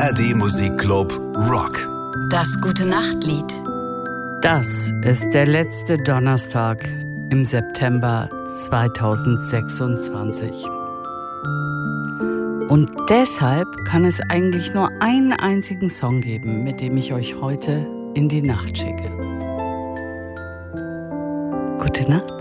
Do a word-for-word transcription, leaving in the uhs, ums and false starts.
A R D-Musikclub Rock. Das Gute-Nacht-Lied. Das ist der letzte Donnerstag im September zweitausendsechsundzwanzig. Und deshalb kann es eigentlich nur einen einzigen Song geben, mit dem ich euch heute in die Nacht schicke. Gute Nacht.